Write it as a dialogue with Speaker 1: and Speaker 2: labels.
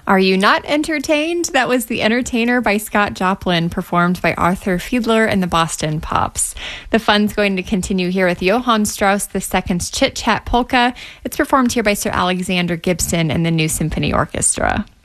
Speaker 1: Are You Not Entertained? That was The Entertainer by Scott Joplin, performed by Arthur Fiedler and the Boston Pops. The fun's going to continue here with Johann Strauss II's Chit Chat Polka. It's performed here by Sir Alexander Gibson and the New Symphony Orchestra.